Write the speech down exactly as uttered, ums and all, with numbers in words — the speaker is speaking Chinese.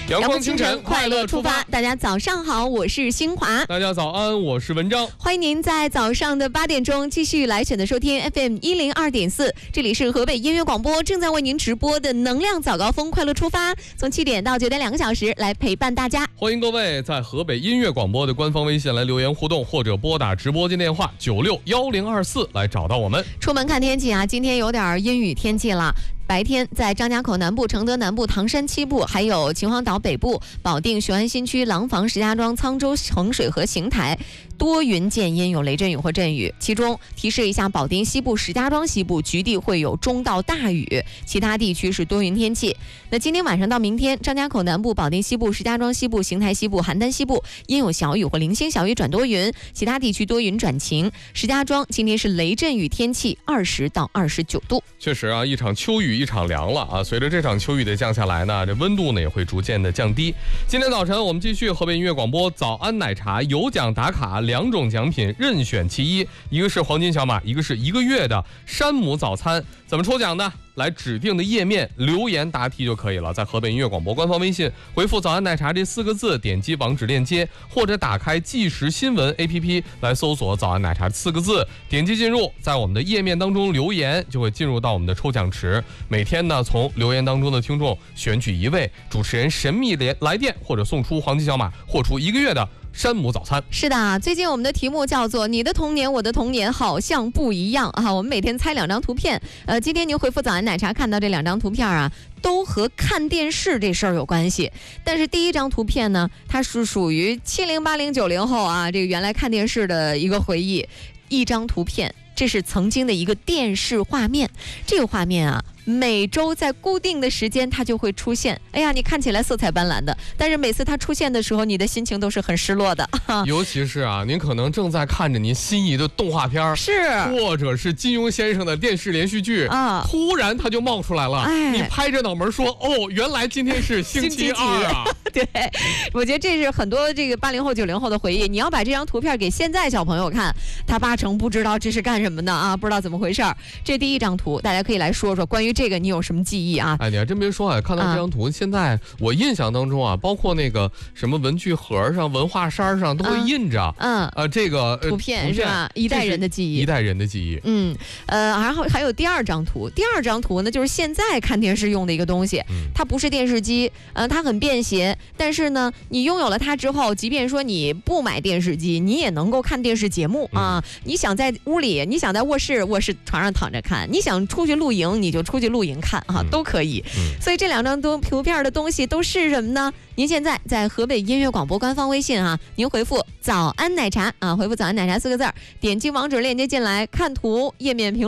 阳光清晨，快乐出发。 大家早上好，我是新华。 大家早安，我是文章。 欢迎您在早上的八点钟继续来选择收听 F M 一零二点四，这里是河北音乐广播正在为您直播的能量早高峰快乐出发，从七点到九点两个小时来陪伴大家。 欢迎各位在河北音乐广播的官方微信来留言互动，或者拨打直播间电话九六幺零二四来找到我们。 出门看天气啊，今天有点阴雨天气了。白天在张家口南部、承德南部、唐山西部，还有秦皇岛北部、保定、雄安新区、廊坊、石家庄、沧州、衡水和邢台多云见阴，有雷阵雨或阵雨。其中提示一下，保定西部、石家庄西部局地会有中到大雨，其他地区是多云天气。那今天晚上到明天，张家口南部、保定西部、石家庄西部、邢台西部、邯郸西部阴有小雨或零星小雨转多云，其他地区多云转晴。石家庄今天是雷阵雨天气，二十到二十九度。 确实啊，一场秋雨一场凉了啊！随着这场秋雨的降下来呢，这温度呢也会逐渐的降低。今天早晨我们继续河北音乐广播早安奶茶有奖打卡，两种奖品任选其一，一个是黄金小马，一个是一个月的山姆早餐。怎么抽奖呢？来指定的页面留言答题就可以了，在河北音乐广播官方微信回复早安奶茶这四个字，点击网址链接，或者打开即时新闻 A P P 来搜索早安奶茶四个字，点击进入，在我们的页面当中留言，就会进入到我们的抽奖池。每天呢，从留言当中的听众选取一位主持人神秘的来电，或者送出黄金小马，或出一个月的山姆早餐。 是的，最近我们的题目叫做你的童年我的童年好像不一样啊！我们每天猜两张图片，呃，今天您回复早安奶茶看到这两张图片啊，都和看电视这事儿有关系。但是第一张图片呢，它是属于七零八零九零后啊，这个原来看电视的一个回忆。一张图片，这是曾经的一个电视画面，这个画面啊，每周在固定的时间它就会出现。哎呀，你看起来色彩斑斓的，但是每次它出现的时候，你的心情都是很失落的。 尤其是啊，您可能正在看着您心仪的动画片， 是， 或者是金庸先生的电视连续剧啊，突然它就冒出来了，哎，你拍着脑门说：“哦，原来今天是星期二啊！” 对，我觉得这是很多这个八零后、九零后的回忆。你要把这张图片给现在小朋友看，他八成不知道这是干什么的啊，不知道怎么回事儿。这第一张图，大家可以来说说关于这个你有什么记忆啊？ 哎，你还真别说啊，看到这张图，啊、现在我印象当中啊，包括那个什么文具盒上、文化衫上都会印着，嗯，嗯呃，这个、呃、 图片是吧？一代人的记忆， 一代人的记忆。 嗯，呃，然后还有第二张图，第二张图呢，就是现在看电视用的一个东西，嗯、它不是电视机，呃，它很便携，但是呢，你拥有了它之后，即便说你不买电视机，你也能够看电视节目啊。嗯、你想在屋里，你想在卧室卧室床上躺着看，你想出去露营，你就出去露营看啊，都可以。嗯、所以这两张图片的东西都是什么呢？您现在在河北音乐广播官方微信啊，您回复早安奶茶啊，回复早安奶茶四个字，点击网址链接进来看图页面评论。